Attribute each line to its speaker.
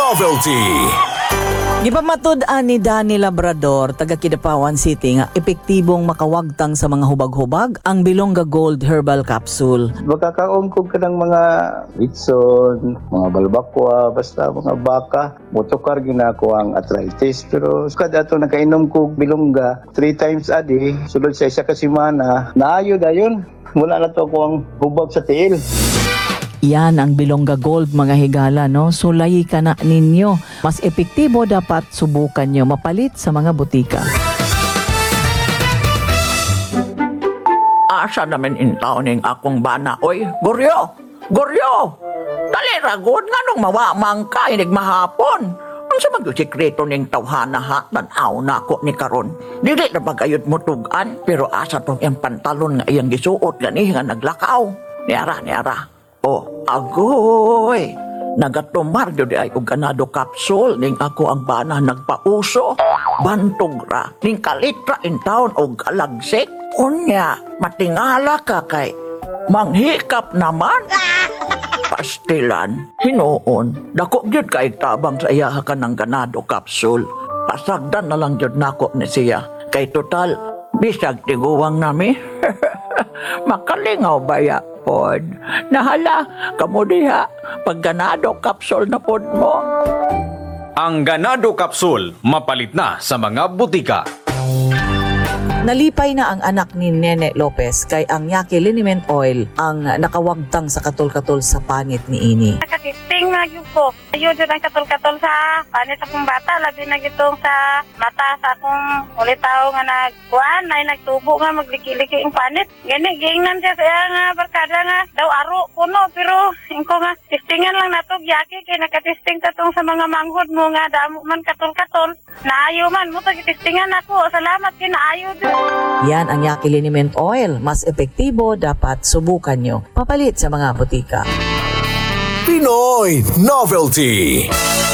Speaker 1: Novelty.
Speaker 2: Gipamatud-an ni Danny Labrador, taga Kidapawan City nga epektibong makawagtang sa mga hubag-hubag ang Bilongga Gold Herbal Capsule.
Speaker 3: Magkakaon ko ka ng mga Whitson, mga balbakwa, basta mga baka. Motokar ginako ang arthritis. Pero kada ato nakainom ko Bilongga 3 times a day, sulod sa isa ka semana, naayod ayon. Wala na to ako ang hubag sa tiil.
Speaker 2: Yan ang Bilongga Gold mga higala, no? Sulayi ka na ninyo. Mas epektibo dapat subukan nyo mapalit sa mga butika.
Speaker 4: Asa naman intaw ning akong bana. Oy, Goryo! Goryo! Dali ragod nga nung mawamang ka inig mahapon. Ang sa mag-sikreto ning tawhana ha, tanaw na ako ni karon. Dili na bagayod mo tugan, pero asa tong yung pantalon nga iyang gisuot gani nga naglakaw. Niara. Oh, agoy! Nagatumar yun ay og ganado capsule ning ako ang bana nagpauso. Bantog ra, ning kalitra in town og kalagsik. Unya, matingala ka kay manghikap naman. Pastilan, hinuon, dako gyud kay tabang sa iya ka ng ganado capsule. Pasagdan na lang gyud nako ni siya. Kay total, bisag tiguwang nami. Makalingaw ba ya? Pod. Nahala, kamo diha, pag ganado capsule na pod mo.
Speaker 1: Ang ganado capsule mapalit na sa mga butika.
Speaker 2: Nalipay na ang anak ni Nene Lopez kay ang Yaki Liniment Oil ang nakawagtang sa katol-katol sa panit ni Ini.
Speaker 5: Nakatisting na yun ko. Ayun dyan ang katol-katol sa panit akong bata. Labi na gitong sa mata sa akong ulitaw nga nagkuhan. Ay nagtubo nga magliki-liki yung panit. Gani, giingnan siya sa nga barkada nga daw aro kuno. Pero ingko nga tistingan lang natog Yaki kay nakatisting tatong sa mga manghod mo nga damo man katol-katol. Naayo man mo tagitistingan ako. Salamat kinaayo dyan.
Speaker 2: Yan ang Yaki Liniment Oil. Mas epektibo, dapat subukan nyo. Papalit sa mga butika.
Speaker 1: Pinoy Novelty.